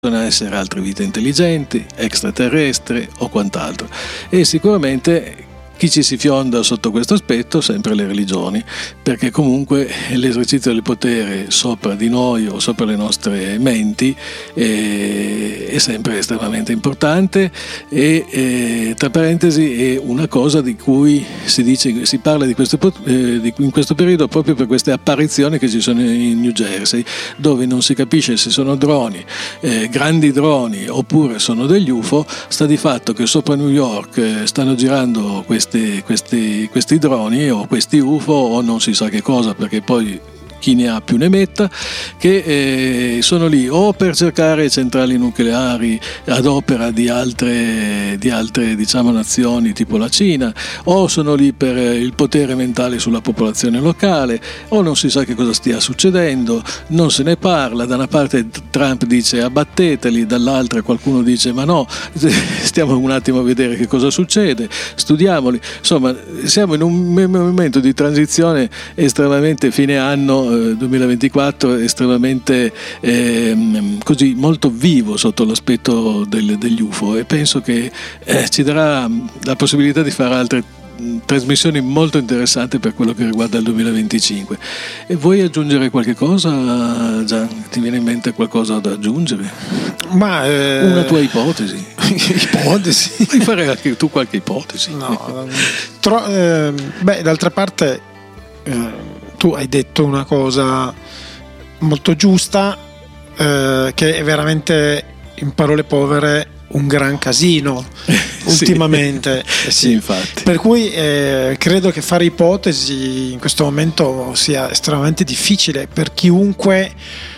essere altre vite intelligenti, extraterrestri o quant'altro. E sicuramente chi ci si fionda sotto questo aspetto? Sempre le religioni, perché comunque l'esercizio del potere sopra di noi o sopra le nostre menti è sempre estremamente importante e tra parentesi è una cosa di cui si parla in questo periodo proprio per queste apparizioni che ci sono in New Jersey, dove non si capisce se sono droni, grandi droni oppure sono degli UFO. Sta di fatto che sopra New York stanno girando questi droni o questi UFO o non si sa che cosa, perché poi chi ne ha più ne metta, che sono lì o per cercare centrali nucleari ad opera di altre diciamo nazioni tipo la Cina, o sono lì per il potere mentale sulla popolazione locale, o non si sa che cosa stia succedendo, non se ne parla. Da una parte Trump dice abbatteteli, dall'altra qualcuno dice ma no, stiamo un attimo a vedere che cosa succede, studiamoli. Insomma, siamo in un momento di transizione estremamente fine anno 2024, estremamente così molto vivo sotto l'aspetto degli UFO, e penso che ci darà la possibilità di fare altre trasmissioni molto interessanti per quello che riguarda il 2025. E vuoi aggiungere qualche cosa, Gian? Ti viene in mente qualcosa da aggiungere? Ma una tua ipotesi? Ipotesi? Puoi fare anche tu qualche ipotesi? No, d'altra parte tu hai detto una cosa molto giusta, che è veramente, in parole povere, un gran casino ultimamente. Sì, infatti. Per cui credo che fare ipotesi in questo momento sia estremamente difficile per chiunque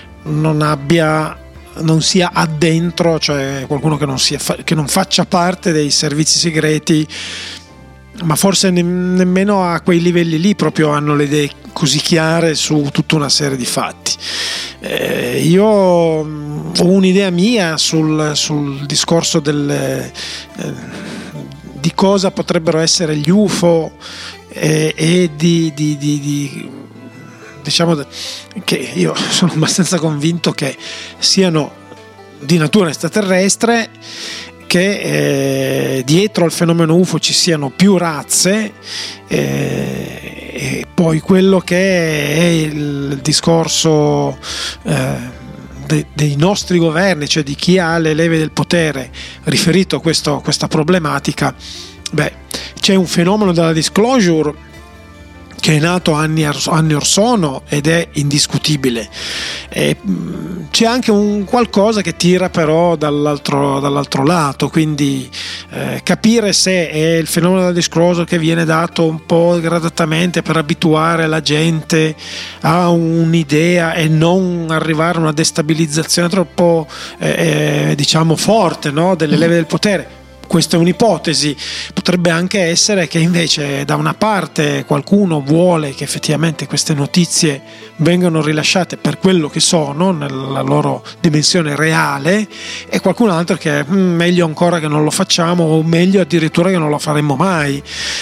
non sia addentro, cioè qualcuno che non faccia parte dei servizi segreti, ma forse nemmeno a quei livelli lì proprio hanno le idee così chiare su tutta una serie di fatti. Io ho un'idea mia sul discorso di cosa potrebbero essere gli UFO e diciamo che io sono abbastanza convinto che siano di natura extraterrestre, che dietro al fenomeno UFO ci siano più razze, e poi quello che è il discorso dei nostri governi, cioè di chi ha le leve del potere riferito a questa problematica. C'è un fenomeno della disclosure che è nato anni or sono ed è indiscutibile. C'è anche un qualcosa che tira però dall'altro lato, quindi capire se è il fenomeno della disclosure che viene dato un po' gradatamente per abituare la gente a un'idea e non arrivare a una destabilizzazione troppo diciamo forte, no? Delle leve del potere. Questa è un'ipotesi. Potrebbe anche essere che invece da una parte qualcuno vuole che effettivamente queste notizie vengano rilasciate per quello che sono, nella loro dimensione reale, e qualcun altro che è meglio ancora che non lo facciamo, o meglio addirittura che non lo faremmo mai.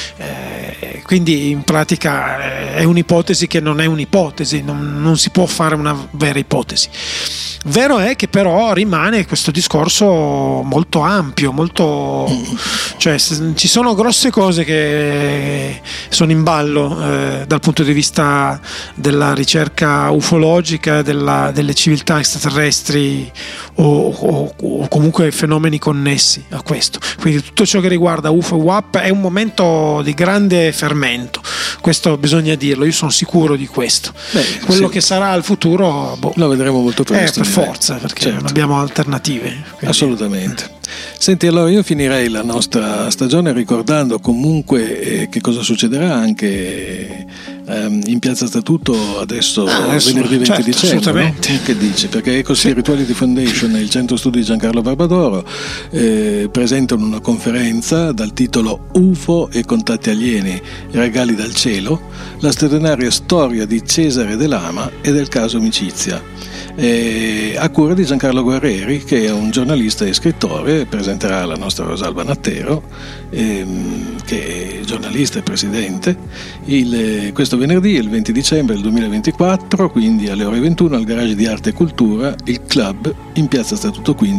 Quindi in pratica è un'ipotesi che non è un'ipotesi, non si può fare una vera ipotesi. Vero è che però rimane questo discorso molto ampio, cioè ci sono grosse cose che sono in ballo dal punto di vista della ricerca ufologica, delle civiltà extraterrestri o comunque fenomeni connessi a questo. Quindi tutto ciò che riguarda UFO e UAP è un momento di grande fermento, questo bisogna dirlo, io sono sicuro di questo. Quello che sarà al futuro lo vedremo molto presto, per forza, perché non abbiamo alternative. Quindi. Assolutamente. Senti, allora io finirei la nostra stagione ricordando comunque che cosa succederà anche in Piazza Statuto adesso venerdì 20 dicembre, assolutamente. No? Che dici? Perché Eco-Spirituality Foundation e il Centro Studi Giancarlo Barbadoro presentano una conferenza dal titolo UFO e contatti alieni, regali dal cielo, la straordinaria storia di Cesare De Lama e del caso Amicizia. a cura di Giancarlo Guerreri, che è un giornalista e scrittore. Presenterà la nostra Rosalba Nattero, che è giornalista e presidente, questo venerdì, il 20 dicembre del 2024, quindi alle ore 21 al Garage di Arte e Cultura, il Club, in piazza Statuto 15